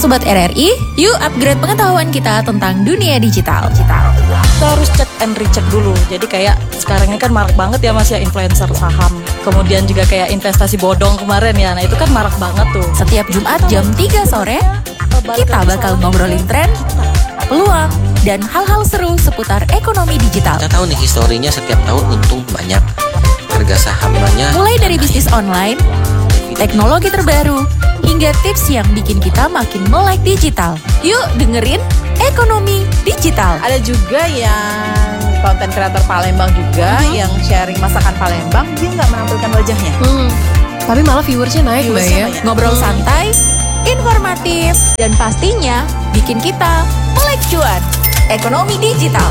Sobat RRI, yuk upgrade pengetahuan kita tentang dunia digital. Kita harus cek and recheck dulu. Jadi kayak sekarang ini kan marak banget ya Mas ya influencer saham. Kemudian juga kayak investasi bodong kemarin ya. Nah itu kan marak banget tuh. Setiap Jumat jam 3 sore, kita bakal ngobrolin tren, peluang, dan hal-hal seru seputar ekonomi digital. Kita tahu nih historinya setiap tahun untung banyak. Harga sahamnya Mulai dari bisnis online, teknologi terbaru, hingga tips yang bikin kita makin melek digital. Yuk dengerin Ekonomi Digital. Ada juga yang konten kreator Palembang juga yang sharing masakan Palembang, dia nggak menampilkan wajahnya. Tapi malah viewersnya naik Mbak ya. Ngobrol santai, informatif, dan pastinya bikin kita melek cuan. Ekonomi Digital.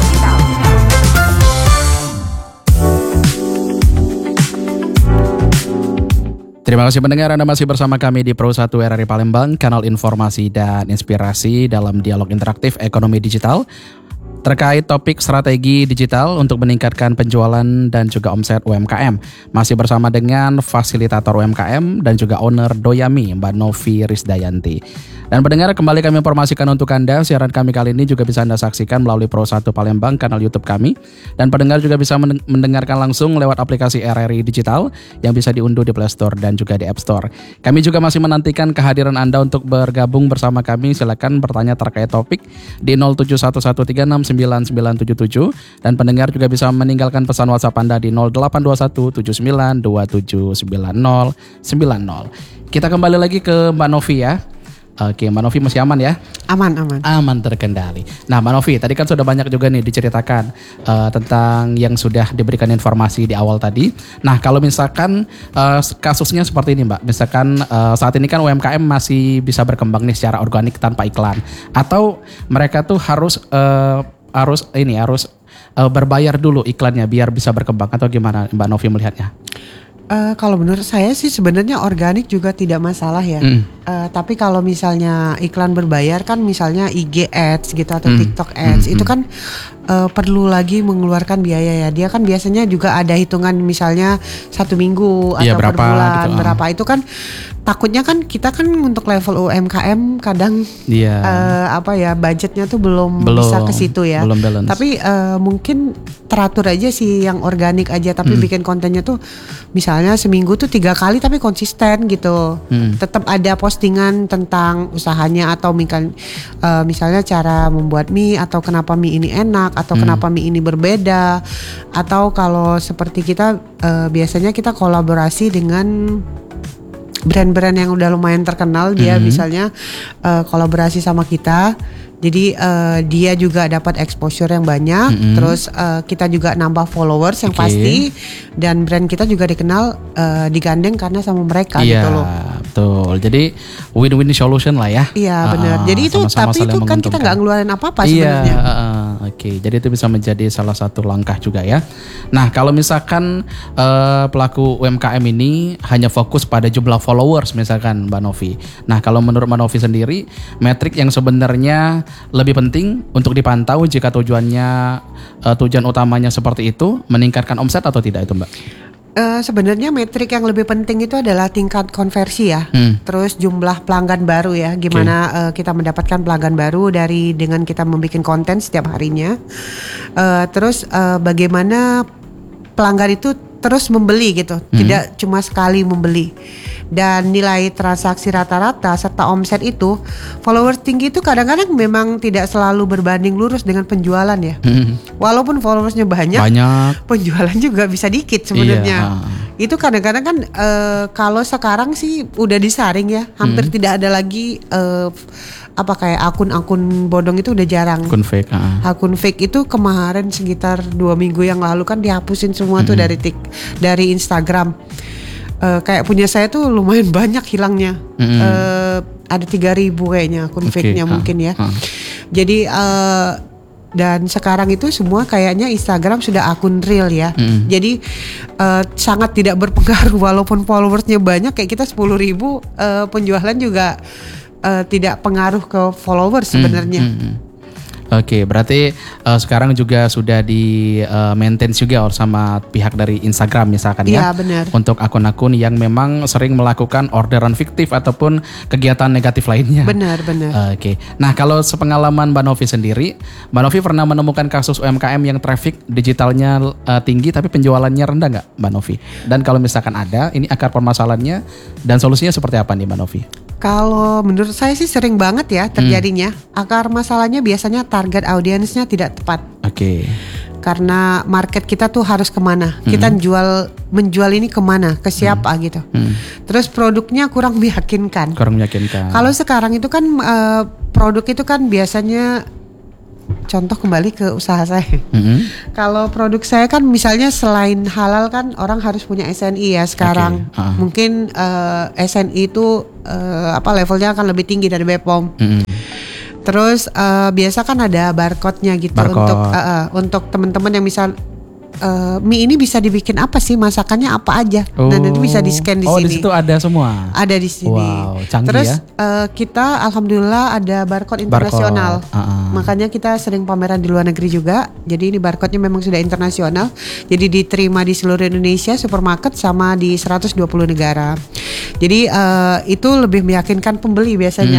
Terima kasih pendengar, Anda masih bersama kami di Pro 1 RRI Palembang, kanal informasi dan inspirasi dalam dialog interaktif ekonomi digital terkait topik strategi digital untuk meningkatkan penjualan dan juga omset UMKM. Masih bersama dengan fasilitator UMKM dan juga owner Doyami, Mbak Novi Risdayanti. Dan pendengar, kembali kami informasikan untuk Anda, siaran kami kali ini juga bisa Anda saksikan melalui Pro 1 Palembang, kanal YouTube kami. Dan pendengar juga bisa mendengarkan langsung lewat aplikasi RRI Digital yang bisa diunduh di Play Store dan juga di App Store. Kami juga masih menantikan kehadiran Anda untuk bergabung bersama kami. Silakan bertanya terkait topik di 0711369977. Dan pendengar juga bisa meninggalkan pesan WhatsApp Anda di 082179279090. Kita kembali lagi ke Mbak Novi ya. Oke, Mbak Novi masih aman ya? Aman terkendali. Nah Mbak Novi, tadi kan sudah banyak juga nih diceritakan tentang yang sudah diberikan informasi di awal tadi. Nah kalau misalkan kasusnya seperti ini Mbak, misalkan saat ini kan UMKM masih bisa berkembang nih secara organik tanpa iklan, atau mereka tuh harus berbayar dulu iklannya biar bisa berkembang, atau gimana Mbak Novi melihatnya? Kalau menurut saya sih sebenarnya organik juga tidak masalah ya. Tapi kalau misalnya iklan berbayar kan, misalnya IG Ads gitu atau TikTok Ads, itu kan perlu lagi mengeluarkan biaya ya. Dia kan biasanya juga ada hitungan, misalnya 1 minggu atau per bulan gitu, berapa. Itu kan takutnya kan kita kan untuk level UMKM kadang budgetnya tuh belum bisa ke situ ya. Belum balance. Tapi mungkin teratur aja sih yang organik aja, tapi bikin kontennya tuh misalnya seminggu tuh 3 kali tapi konsisten gitu. Tetap ada postingan tentang usahanya, atau misalnya cara membuat mie, atau kenapa mie ini enak, atau kenapa mie ini berbeda. Atau kalau seperti kita biasanya kita kolaborasi dengan brand-brand yang udah lumayan terkenal, dia misalnya kolaborasi sama kita. Jadi dia juga dapat exposure yang banyak, terus kita juga nambah followers yang pasti, dan brand kita juga dikenal, digandeng karena sama mereka gitu loh. Betul. Jadi win-win solution lah ya. Iya benar. Jadi itu tapi itu kan kita nggak ngeluarin apa-apa sebenarnya. Oke. Jadi itu bisa menjadi salah satu langkah juga ya. Nah kalau misalkan pelaku UMKM ini hanya fokus pada jumlah followers misalkan Mbak Novi. Nah kalau menurut Mbak Novi sendiri, metrik yang sebenarnya lebih penting untuk dipantau jika tujuan utamanya seperti itu, meningkatkan omset atau tidak itu Mbak? Sebenarnya metrik yang lebih penting itu adalah tingkat konversi ya. Terus jumlah pelanggan baru ya. Gimana kita mendapatkan pelanggan baru dengan kita membuat konten setiap harinya. Terus bagaimana pelanggan itu terus membeli gitu, tidak cuma sekali membeli. Dan nilai transaksi rata-rata serta omset itu, followers tinggi itu kadang-kadang memang tidak selalu berbanding lurus dengan penjualan ya. Walaupun followersnya banyak, penjualan juga bisa dikit sebenarnya. Itu kadang-kadang kan kalau sekarang sih udah disaring ya, hampir tidak ada lagi kayak akun-akun bodong itu udah jarang. Akun fake itu kemarin sekitar 2 minggu yang lalu kan dihapusin semua tuh dari Instagram. Kayak punya saya tuh lumayan banyak hilangnya. Ada 3.000 kayaknya akun fake-nya mungkin ya. Jadi dan sekarang itu semua kayaknya Instagram sudah akun real ya. Jadi sangat tidak berpengaruh walaupun followersnya banyak, kayak kita 10.000 penjualan juga tidak pengaruh ke followers sebenarnya. Oke, berarti sekarang juga sudah di maintain juga sama pihak dari Instagram misalkan ya. Iya, benar. Untuk akun-akun yang memang sering melakukan orderan fiktif ataupun kegiatan negatif lainnya. Benar. Oke. Nah, kalau sepengalaman Mbak Novi sendiri, Mbak Novi pernah menemukan kasus UMKM yang traffic digitalnya tinggi tapi penjualannya rendah nggak, Mbak Novi? Dan kalau misalkan ada, ini akar permasalahannya dan solusinya seperti apa nih, Mbak Novi? Kalau menurut saya sih sering banget ya terjadinya. Akar masalahnya biasanya target audiensnya tidak tepat. Oke. Karena market kita tuh harus kemana? Kita menjual ini kemana? Ke siapa gitu? Terus produknya kurang meyakinkan. Kurang meyakinkan. Kalau sekarang itu kan produk itu kan biasanya, contoh kembali ke usaha saya. Kalau produk saya kan misalnya selain halal kan orang harus punya SNI ya sekarang. Mungkin SNI itu levelnya akan lebih tinggi dari BPOM. Terus biasa kan ada barcode-nya gitu. Untuk teman-teman yang misal mie ini bisa dibikin apa sih, masakannya apa aja. Dan itu bisa di-scan di sini. Oh, di situ ada semua. Ada di sini. Wow, canggih. Terus ya. Kita alhamdulillah ada barcode internasional. Makanya kita sering pameran di luar negeri juga. Jadi ini barcode-nya memang sudah internasional. Jadi diterima di seluruh Indonesia, supermarket sama di 120 negara. Jadi itu lebih meyakinkan pembeli biasanya.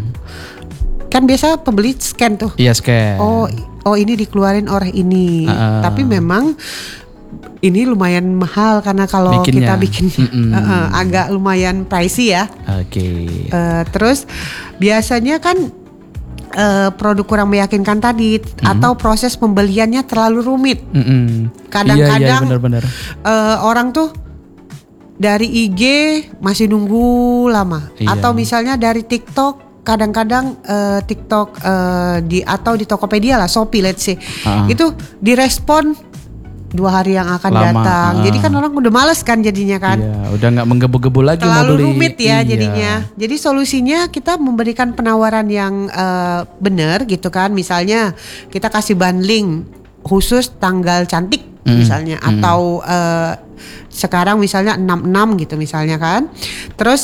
Kan biasa pembeli scan tuh. Iya, scan. Oh ini dikeluarin oleh ini. Tapi memang ini lumayan mahal karena kalau bikinnya. kita bikin agak lumayan pricey ya. Oke. Terus biasanya kan produk kurang meyakinkan tadi atau proses pembeliannya terlalu rumit. Kadang-kadang benar-benar. Orang tuh dari IG masih nunggu lama. Atau misalnya dari TikTok. Kadang-kadang TikTok atau di Tokopedia lah, Shopee let's say, itu direspon 2 hari yang akan datang. Jadi kan orang udah males kan jadinya kan. Iya, udah nggak menggebu-gebu lagi mau beli. Terlalu rumit ya jadinya. Jadi solusinya kita memberikan penawaran yang benar gitu kan. Misalnya kita kasih bundling khusus tanggal cantik misalnya, atau sekarang misalnya 66 gitu misalnya kan. Terus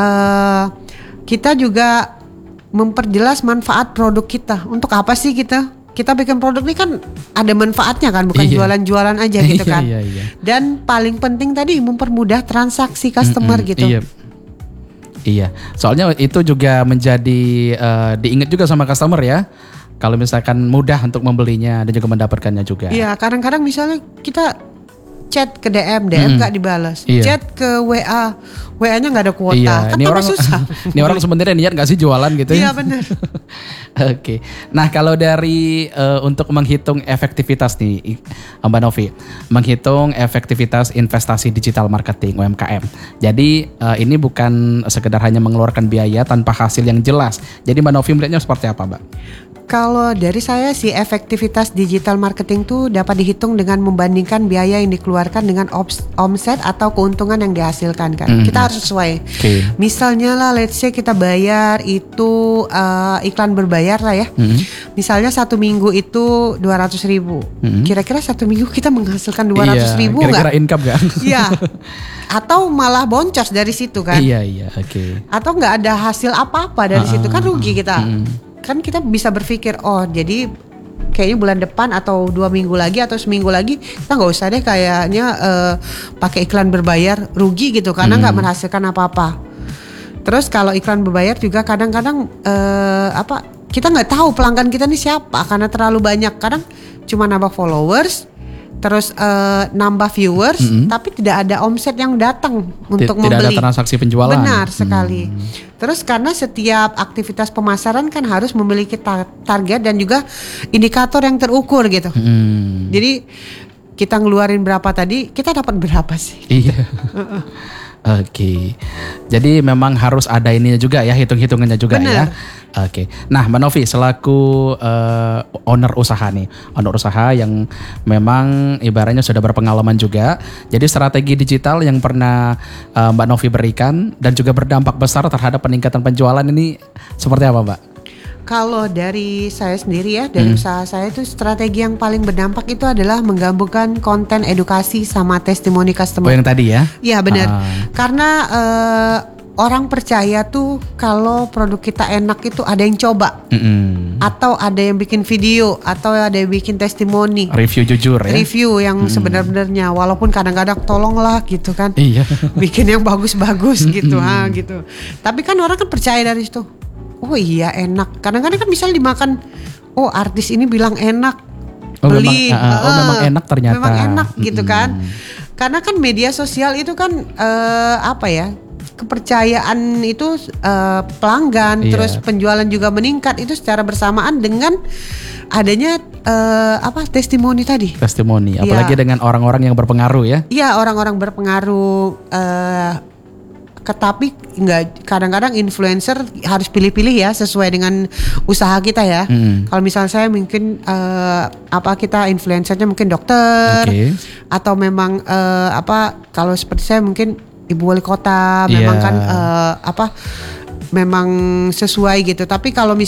kita juga memperjelas manfaat produk kita. Untuk apa sih kita bikin produk ini kan ada manfaatnya kan, bukan jualan-jualan aja gitu kan. Dan paling penting tadi mempermudah transaksi customer gitu. Iya. Soalnya itu juga menjadi diingat juga sama customer ya. Kalau misalkan mudah untuk membelinya dan juga mendapatkannya juga. Iya, kadang-kadang misalnya kita chat ke DM nggak dibalas. Chat ke WA-nya nggak ada kuota. Kan ini orang susah. Ini orang sebenarnya niat nggak sih jualan gitu ya? Iya benar. Oke. Nah, kalau dari untuk menghitung efektivitas nih Mbak Novi, menghitung efektivitas investasi digital marketing UMKM. Jadi ini bukan sekedar hanya mengeluarkan biaya tanpa hasil yang jelas. Jadi Mbak Novi melihatnya seperti apa, Mbak? Kalau dari saya sih efektivitas digital marketing tuh dapat dihitung dengan membandingkan biaya yang dikeluarkan dengan omset atau keuntungan yang dihasilkan kan. Kita harus sesuai. Misalnya lah let's say kita bayar itu iklan berbayar lah ya. Misalnya 1 minggu itu 200.000. Kira-kira 1 minggu kita menghasilkan 200.000 nggak? Kira-kira income nggak? Iya. Atau malah boncos dari situ kan? Iya, oke. Atau nggak ada hasil apa-apa dari situ kan rugi kita. Kan kita bisa berpikir, oh jadi kayaknya bulan depan atau 2 minggu lagi atau seminggu lagi kita nggak usah deh kayaknya pakai iklan berbayar, rugi gitu karena nggak menghasilkan apa-apa. Terus kalau iklan berbayar juga kadang-kadang kita nggak tahu pelanggan kita nih siapa karena terlalu banyak. Kadang cuma nambah followers, terus nambah viewers, tapi tidak ada omset yang datang untuk membeli. Tidak ada transaksi penjualan. Benar sekali. Terus karena setiap aktivitas pemasaran kan harus memiliki target dan juga indikator yang terukur gitu. Jadi kita ngeluarin berapa tadi, kita dapat berapa sih? Iya. Oke. Jadi memang harus ada ininya juga ya, hitung-hitungannya juga. Benar. Ya. Oke. Nah, Mbak Novi selaku owner usaha yang memang ibaratnya sudah berpengalaman juga. Jadi strategi digital yang pernah Mbak Novi berikan dan juga berdampak besar terhadap peningkatan penjualan ini seperti apa, Mbak? Kalau dari saya sendiri ya, dari usaha saya itu strategi yang paling berdampak itu adalah menggabungkan konten edukasi sama testimoni customer. Oh, yang tadi ya? Iya benar. Karena orang percaya tuh kalau produk kita enak itu ada yang coba, atau ada yang bikin video, atau ada yang bikin testimoni, Review jujur ya. review yang sebenar-benarnya, walaupun kadang-kadang tolonglah gitu kan, Iya. bikin yang bagus-bagus gitu, gitu. Tapi kan orang kan percaya dari situ. Oh iya enak. Kadang-kadang kan misalnya dimakan, oh artis ini bilang enak, Oh, beli. memang enak ternyata. Memang enak gitu kan. Karena kan media sosial itu kan apa ya? Kepercayaan itu pelanggan, Iya. terus penjualan juga meningkat itu secara bersamaan dengan adanya testimoni tadi. Testimoni, Iya. apalagi dengan orang-orang yang berpengaruh ya. Iya, orang-orang berpengaruh. Tapi nggak, kadang-kadang influencer harus pilih-pilih ya sesuai dengan usaha kita ya. Kalau misalnya saya mungkin kita influencernya mungkin dokter, Oke. atau memang kalau seperti saya mungkin ibu wali kota, Iya. memang kan memang sesuai gitu. Tapi kalau